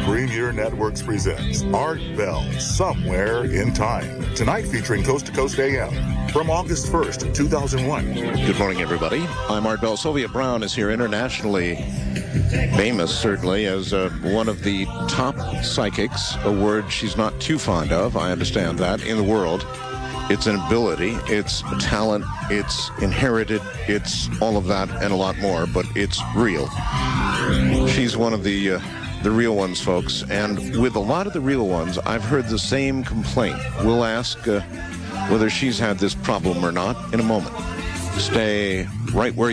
Premier Networks presents Art Bell, Somewhere in Time. Tonight featuring Coast to Coast AM from August 1st, 2001. Good morning, everybody. I'm Art Bell. Sylvia Browne is here, internationally famous, certainly, as one of the top psychics, a word she's not too fond of, I understand that, in the world. It's an ability, it's a talent, it's inherited, it's all of that and a lot more, but it's real. She's one of the real ones, folks, and with a lot of the real ones, I've heard the same complaint. We'll ask whether she's had this problem or not in a moment. Stay right where